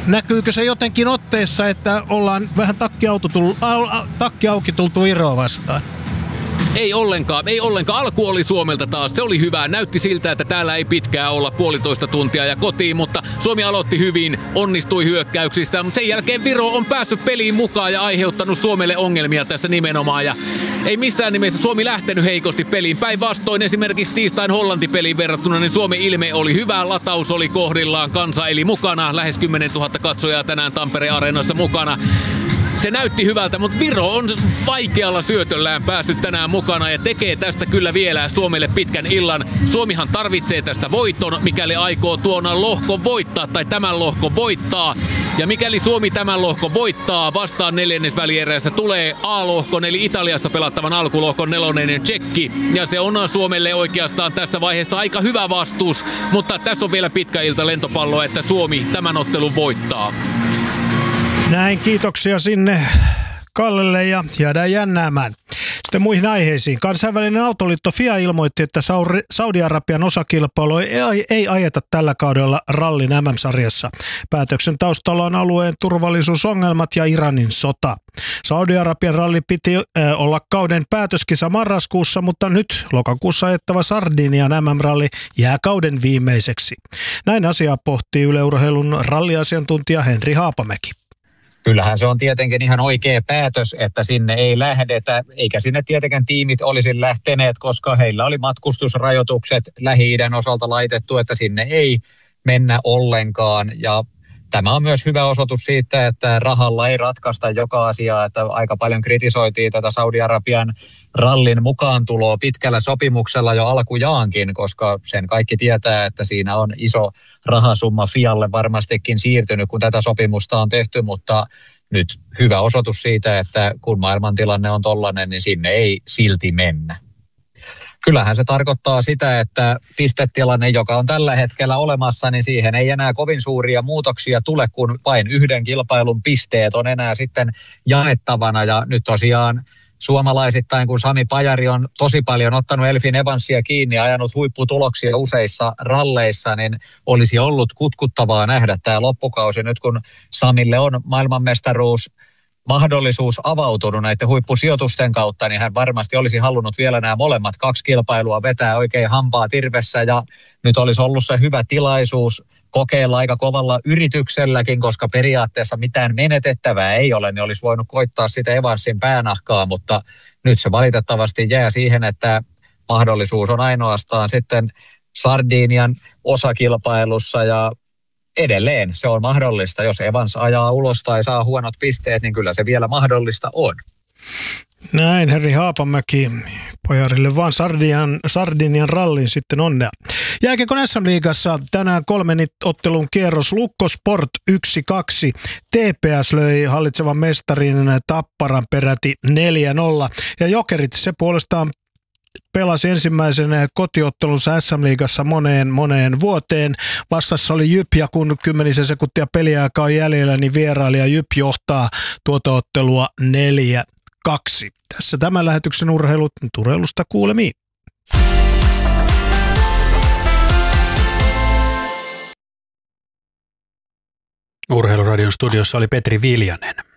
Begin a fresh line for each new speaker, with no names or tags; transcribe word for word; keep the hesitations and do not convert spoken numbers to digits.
näkyykö se jotenkin otteessa, että ollaan vähän takki, tullu, takki auki tultu Viroa vastaan?
Ei ollenkaan, ei ollenkaan. Alku oli Suomelta taas, se oli hyvä. Näytti siltä, että täällä ei pitkään olla puolitoista tuntia ja kotiin, mutta Suomi aloitti hyvin, onnistui hyökkäyksissä, mutta sen jälkeen Viro on päässyt peliin mukaan ja aiheuttanut Suomelle ongelmia tässä nimenomaan. Ja ei missään nimessä Suomi lähtenyt heikosti peliin. Päinvastoin esimerkiksi tiistain Hollanti-peliin verrattuna, niin Suomen ilme oli hyvä, lataus oli kohdillaan, kansa eli mukana. Lähes kymmenen tuhatta katsojaa tänään Tampereen Areenassa mukana. Se näytti hyvältä, mutta Viro on vaikealla syötöllään päässyt tänään mukana ja tekee tästä kyllä vielä Suomelle pitkän illan. Suomihan tarvitsee tästä voiton, mikäli aikoo tuona lohkon voittaa tai tämän lohkon voittaa. Ja mikäli Suomi tämän lohkon voittaa, vastaan neljännesvälierässä tulee A-lohkon eli Italiassa pelattavan alkulohkon nelonen Tsekki. Ja se on Suomelle oikeastaan tässä vaiheessa aika hyvä vastuus, mutta tässä on vielä pitkä ilta lentopalloa, että Suomi tämän ottelun voittaa.
Näin, kiitoksia sinne Kallelle ja jäädään jännäämään. Sitten muihin aiheisiin. Kansainvälinen autoliitto F I A ilmoitti, että Saudi-Arabian osakilpailu ei, ei ajeta tällä kaudella rallin M M-sarjassa. Päätöksen taustalla on alueen turvallisuusongelmat ja Iranin sota. Saudi-Arabian ralli piti äh, olla kauden päätöskisa marraskuussa, mutta nyt lokakuussa ajettava Sardinian M M-ralli jää kauden viimeiseksi. Näin asiaa pohtii Yle Urheilun ralliasiantuntija Henri Haapamäki.
Kyllähän se on tietenkin ihan oikea päätös, että sinne ei lähdetä, eikä sinne tietenkään tiimit olisi lähteneet, koska heillä oli matkustusrajoitukset Lähi-idän osalta laitettu, että sinne ei mennä ollenkaan. Ja tämä on myös hyvä osoitus siitä, että rahalla ei ratkaista joka asiaa, että aika paljon kritisoitiin tätä Saudi-Arabian rallin mukaantuloa pitkällä sopimuksella jo alkujaankin, koska sen kaikki tietää, että siinä on iso rahasumma F I Alle varmastikin siirtynyt, kun tätä sopimusta on tehty, mutta nyt hyvä osoitus siitä, että kun maailmantilanne on tollainen, niin sinne ei silti mennä. Kyllähän se tarkoittaa sitä, että pistetilanne, joka on tällä hetkellä olemassa, niin siihen ei enää kovin suuria muutoksia tule, kun vain yhden kilpailun pisteet on enää sitten jaettavana. Ja nyt tosiaan suomalaisittain, kun Sami Pajari on tosi paljon ottanut Elfyn Evansia kiinni ja ajanut huipputuloksia useissa ralleissa, niin olisi ollut kutkuttavaa nähdä tämä loppukausi. Nyt kun Samille on maailmanmestaruus mahdollisuus avautunut näiden huippusijoitusten kautta, niin hän varmasti olisi halunnut vielä nämä molemmat kaksi kilpailua vetää oikein hampaa tirvessä, ja nyt olisi ollut se hyvä tilaisuus kokeilla aika kovalla yritykselläkin, koska periaatteessa mitään menetettävää ei ole, niin olisi voinut koittaa sitä Evansin päänahkaa, mutta nyt se valitettavasti jää siihen, että mahdollisuus on ainoastaan sitten Sardinian osakilpailussa, ja edelleen se on mahdollista, jos Evans ajaa ulos tai saa huonot pisteet, niin kyllä se vielä mahdollista on.
Näin, Henri Haapamäki. Pajarille vaan Sardinian, Sardinian rallin sitten onnea. Jääkiekon S M-liigassa tänään kolmen ottelun kierros. Lukko Sport yksi kaksi. T P S löi hallitsevan mestarin Tapparan peräti neljä nolla. Ja Jokerit se puolestaan pelasi ensimmäisen kotiottelunsa S M-liigassa moneen moneen vuoteen. Vastassa oli Jyp, ja kun kymmenisen sekuntia peliaikaa on jäljellä, niin vierailija Jyp johtaa tuota ottelua neljä kaksi. Tässä tämän lähetyksen urheilut, urheilusta kuulemiin.
Urheiluradion studiossa oli Petri Viljanen.